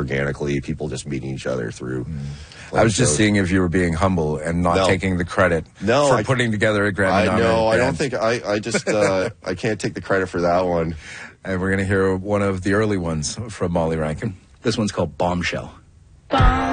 organically, people just meeting each other through. I was just seeing if you were being humble and not taking the credit for putting together a Grammy. I don't think I just I can't take the credit for that one. And we're going to hear one of the early ones from Molly Rankin. This one's called Bombshell.